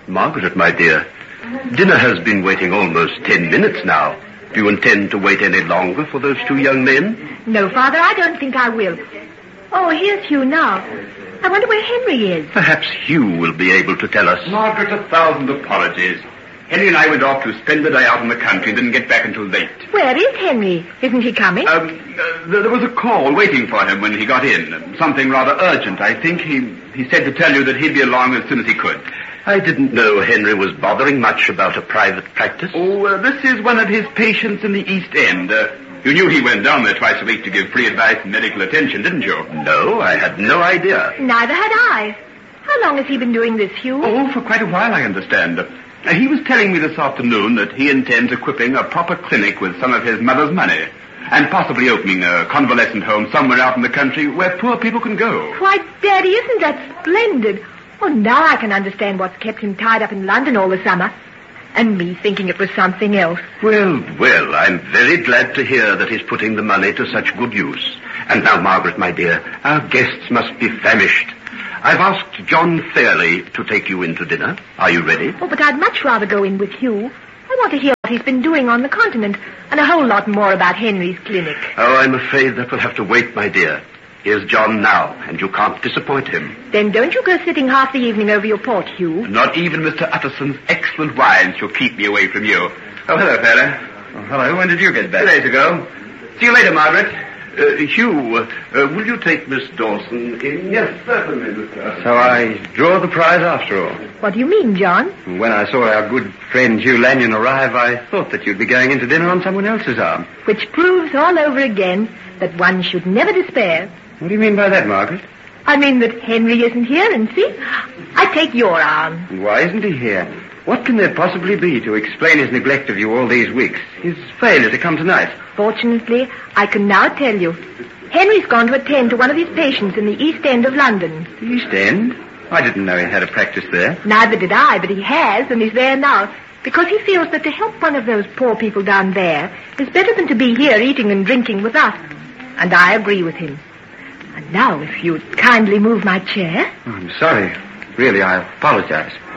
Margaret, my dear, dinner has been waiting almost 10 minutes now. Do you intend to wait any longer for those two young men? No, Father, I don't think I will. Oh, here's Hugh now. I wonder where Henry is. Perhaps Hugh will be able to tell us. Margaret, 1,000 apologies. Henry and I went off to spend the day out in the country and didn't get back until late. Where is Henry? Isn't he coming? There was a call waiting for him when he got in. Something rather urgent, I think. He said to tell you that he'd be along as soon as he could. I didn't know Henry was bothering much about a private practice. Oh, this is one of his patients in the East End. You knew he went down there twice a week to give free advice and medical attention, didn't you? No, I had no idea. Neither had I. How long has he been doing this, Hugh? Oh, for quite a while, I understand. He was telling me this afternoon that he intends equipping a proper clinic with some of his mother's money and possibly opening a convalescent home somewhere out in the country where poor people can go. Why, Daddy, isn't that splendid? Oh, now I can understand what's kept him tied up in London all the summer. And me thinking it was something else. Well, I'm very glad to hear that he's putting the money to such good use. And now, Margaret, my dear, our guests must be famished. I've asked John Fairley to take you in to dinner. Are you ready? Oh, but I'd much rather go in with Hugh. I want to hear what he's been doing on the continent and a whole lot more about Henry's clinic. Oh, I'm afraid that will have to wait, my dear. Here's John now, and you can't disappoint him. Then don't you go sitting half the evening over your port, Hugh. Not even Mr. Utterson's excellent wine shall keep me away from you. Oh, hello, fella. Oh, hello. When did you get back? 2 days ago. See you later, Margaret. Hugh, will you take Miss Dawson in? Yes, certainly, Mr. So I draw the prize after all. What do you mean, John? When I saw our good friend Hugh Lanyon arrive, I thought that you'd be going into dinner on someone else's arm. Which proves all over again that one should never despair. What do you mean by that, Margaret? I mean that Henry isn't here, and see, I take your arm. And why isn't he here? What can there possibly be to explain his neglect of you all these weeks? His failure to come tonight? Fortunately, I can now tell you. Henry's gone to attend to one of his patients in the East End of London. The East End? I didn't know he had a practice there. Neither did I, but he has, and he's there now, because he feels that to help one of those poor people down there is better than to be here eating and drinking with us. And I agree with him. And now, if you'd kindly move my chair. Oh, I'm sorry. Really, I apologize.